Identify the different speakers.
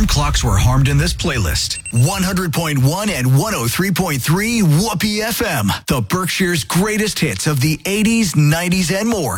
Speaker 1: alarm clocks were harmed in this playlist. 100.1 and 103.3 Whoopee FM. The Berkshire's greatest hits of the 80s, 90s, and more.